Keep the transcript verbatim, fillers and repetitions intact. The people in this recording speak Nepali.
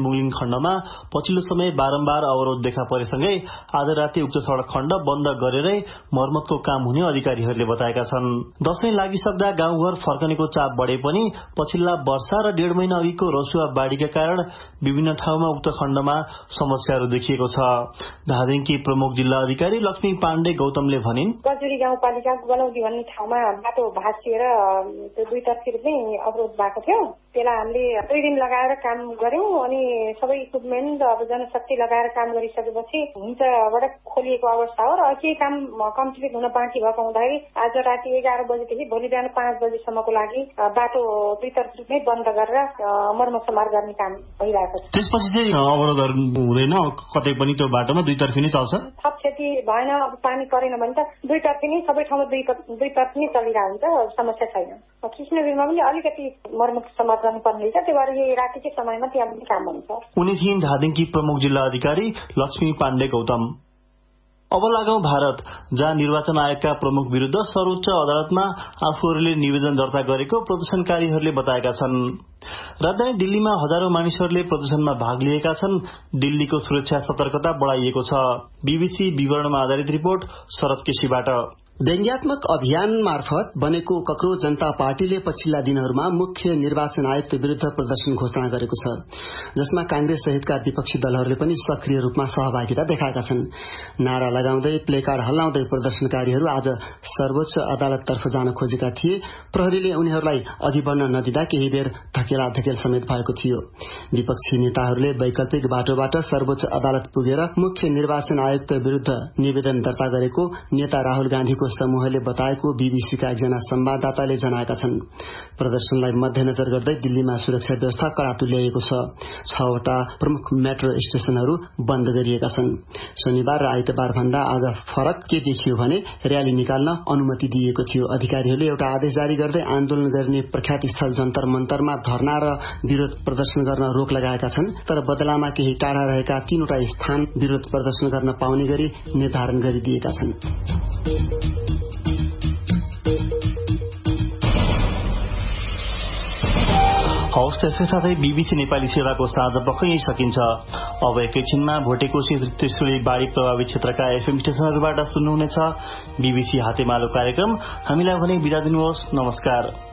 मुगलिङ खण्डमा पछिल्लो समय बारम्बार अवरोध देखा परेसँगै आज राति उक्त सड़क खण्ड बन्द गरेरै मर्मतको काम हुने अधिकारीहरूले बताएका छन्। दशैं लागिसक्दा गाउँघर फर्कनेको चाप बढे पनि पछिल्ला वर्षा र डेढ महिना अघिको रसुवा बाढ़ीका कारण विभिन्न ठाउँमा उक्त खण्डमा समस्याहरू देखिएको छ। धादिङकी प्रमुख जिल्ला अधिकारी लक्ष्मी पाण्डे गौतमले भनिन्, गजुरी गाउँपालिका गलौदी भन्ने ठाउँमा बाटो भाँचिएर त्यो दुईतर्फी रूपमै अवरोध भएको थियो। त्यसलाई हामीले दुई दिन लगाएर काम गर्यौं अनि सबै इक्विपमेन्ट अब जनशक्ति लगाएर काम गरिसकेपछि हिंसाबाट खोलिएको अवस्था हो र केही काम कम्प्लिट हुन बाँकी भएको हुँदाखेरि आज राति एघार बजेदेखि भोलि बिहान पाँच बजेसम्मको लागि बाटो दुईतर्फी रूपमै बन्द गरेर मर्मत समार गर्ने काम भइरहेको छ। त्यसपछि चाहिँ अवरोधहरू हुँदैन, कतै पनि त्यो बाटोमा दुईतर्फी नै चल्छ। थप क्षति भएन, अब पानी परेन भने त दुईतर्फी नै सबै ठाउँमा दुई दुईतर्फी नै चलिरहेको हुन्छ, समस्या छैन। कृष्णवीरमा पनि अलिकति मर्मत समार गर्नुपर्ने छ, त्यही भएर यो रातिकै समयमा त्यहाँ पनि काम हुन्छ। उनी थिइन् धादिङकी प्रमुख जिल्ला अधिकारी लक्ष्मी पाण्डे गौतम। अब लागौं भारत, जहाँ निर्वाचन आयोगका प्रमुख विरूद्ध सर्वोच्च अदालतमा आफूहरूले निवेदन दर्ता गरेको प्रदर्शनकारीहरूले बताएका छन्। राजधानी दिल्लीमा हजारौं मानिसहरूले प्रदर्शनमा भाग लिएका छन्। दिल्लीको सुरक्षा सतर्कता बढ़ाइएको छ। बीबीसी विवरणमा आधारित रिपोर्ट शरद केसीबाट। व्यङ्ग्यात्मक अभियान मार्फत बनेको कक्रोच जनता पार्टीले पछिल्ला दिनहरूमा मुख्य निर्वाचन आयुक्त विरूद्ध प्रदर्शन घोषणा गरेको छ, जसमा कांग्रेस सहितका विपक्षी दलहरूले पनि सक्रिय रूपमा सहभागिता देखाएका छन्। नारा लगाउँदै प्लेकार्ड हल्लाउँदै प्रदर्शनकारीहरू आज सर्वोच्च अदालततर्फ जान खोजेका थिए। प्रहरीले उनीहरूलाई अघि बढ़न नदिँदा केही बेर धकेला धकेल समेत भएको थियो। विपक्षी नेताहरूले वैकल्पिक बाटोबाट सर्वोच्च अदालत पुगेर मुख्य निर्वाचन आयुक्त विरूद्ध निवेदन दर्ता गरेको नेता राहुल गान्धीको समूहले बताएको बीबीसीका एकजना संवाददाताले जनाएका छन्। प्रदर्शनलाई मध्यनजर गर्दै दिल्लीमा सुरक्षा व्यवस्था कड़ा तुल्याइएको छ। छवटा प्रमुख मेट्रो स्टेशनहरू बन्द गरिएका छन्। शनिबार र आइतबार भन्दा आज फरक के देखियो भने र्याली निकाल्न अनुमति दिइएको थियो। अधिकारीहरूले एउटा आदेश जारी गर्दै आन्दोलन गर्ने प्रख्यात स्थल जन्तर मन्तरमा धरना र विरोध प्रदर्शन गर्न रोक लगाएका छन्, तर बदलामा केही टाढा रहेका तीनवटा स्थान विरोध प्रदर्शन गर्न पाउने गरी निर्धारण गरिदिएका छन्। हवस्, त्यसकै साथै बीबीसी नेपाली सेवाको साँझ पख यही सकिन्छ। अब एकैछिनमा भोटेकोशी त्रिशुली बाढ़ी प्रभावित क्षेत्रका एफएम स्टेशनहरूबाट सुन्नुहुनेछ बीबीसी हातेमालो कार्यक्रम। हामीलाई भने बिदा दिनुहोस्। नमस्कार।